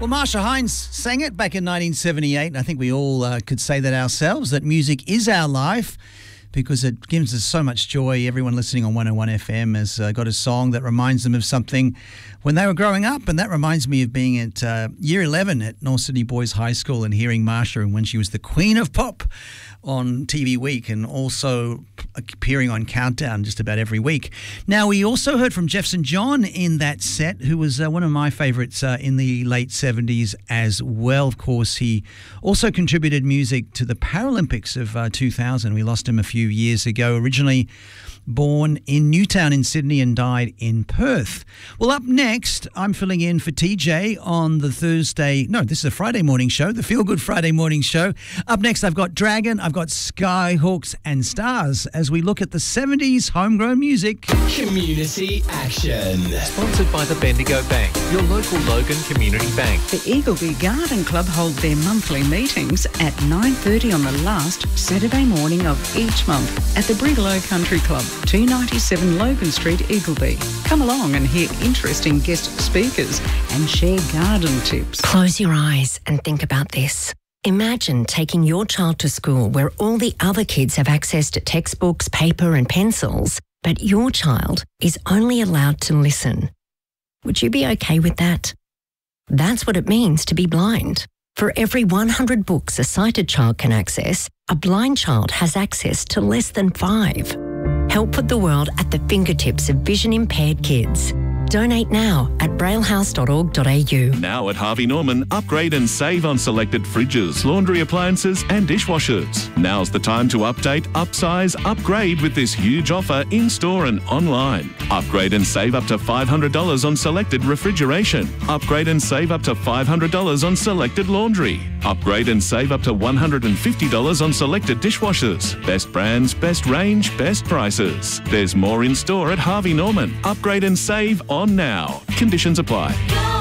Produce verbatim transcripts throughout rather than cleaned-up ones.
Well, Marsha Hines sang it back in nineteen seventy-eight, and I think we all uh, could say that ourselves, that music is our life because it gives us so much joy. Everyone listening on one oh one F M has uh, got a song that reminds them of something when they were growing up, and that reminds me of being at uh, year eleven at North Sydney Boys High School and hearing Marsha and when she was the Queen of Pop on T V Week and also appearing on Countdown just about every week. Now, we also heard from Jeff Saint John in that set, who was uh, one of my favourites uh, in the late seventies as well. Of course, he also contributed music to the Paralympics of uh, two thousand. We lost him a few years ago, originally born in Newtown in Sydney and died in Perth. Well, up next, I'm filling in for T J on the Thursday, no, this is a Friday morning show, the Feel Good Friday morning show. Up next, I've got Dragon, I've got Skyhawks and Stars as we look at the seventies homegrown music. Community Action. Sponsored by the Bendigo Bank, your local Logan Community Bank. The Eagleby Garden Club hold their monthly meetings at nine thirty on the last Saturday morning of each month at the Brigalow Country Club, two ninety-seven Logan Street, Eagleby. Come along and hear interesting guest speakers and share garden tips. Close your eyes and think about this. Imagine taking your child to school where all the other kids have access to textbooks, paper and pencils, but your child is only allowed to listen. Would you be okay with that? That's what it means to be blind. For every one hundred books a sighted child can access, a blind child has access to less than five. Help put the world at the fingertips of vision-impaired kids. Donate now at braillehouse dot org dot a u. Now at Harvey Norman, upgrade and save on selected fridges, laundry appliances and dishwashers. Now's the time to update, upsize, upgrade with this huge offer in-store and online. Upgrade and save up to five hundred dollars on selected refrigeration. Upgrade and save up to five hundred dollars on selected laundry. Upgrade and save up to one hundred fifty dollars on selected dishwashers. Best brands, best range, best prices. There's more in-store at Harvey Norman. Upgrade and save on now. Conditions apply.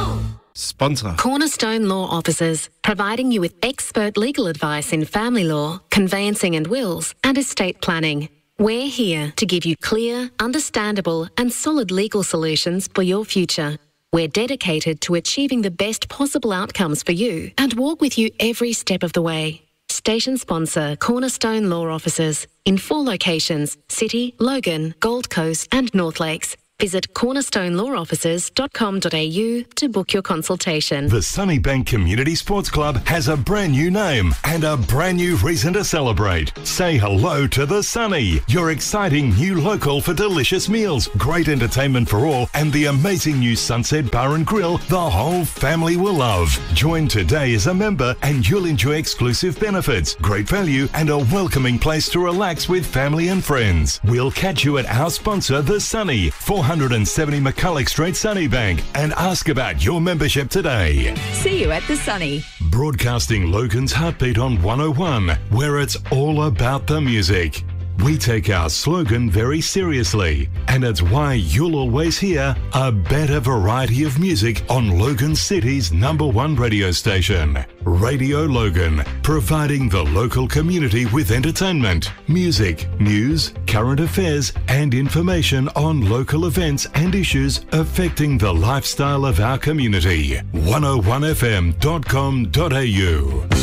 Sponsor. Cornerstone Law Officers, providing you with expert legal advice in family law, conveyancing and wills, and estate planning. We're here to give you clear, understandable, and solid legal solutions for your future. We're dedicated to achieving the best possible outcomes for you and walk with you every step of the way. Station sponsor Cornerstone Law Officers in four locations: City, Logan, Gold Coast, and North Lakes. Visit cornerstone law officers dot com dot a u to book your consultation. The Sunnybank Community Sports Club has a brand new name and a brand new reason to celebrate. Say hello to the Sunny, your exciting new local for delicious meals, great entertainment for all, and the amazing new Sunset Bar and Grill the whole family will love. Join today as a member and you'll enjoy exclusive benefits, great value, and a welcoming place to relax with family and friends. We'll catch you at our sponsor, The Sunny, four seventy McCulloch Street, Sunnybank, and ask about your membership today. See you at the Sunny. Broadcasting Logan's Heartbeat on one oh one, where it's all about the music. We take our slogan very seriously, and it's why you'll always hear a better variety of music on Logan City's number one radio station. Radio Logan, providing the local community with entertainment, music, news, current affairs, and information on local events and issues affecting the lifestyle of our community. one oh one f m dot com dot a u.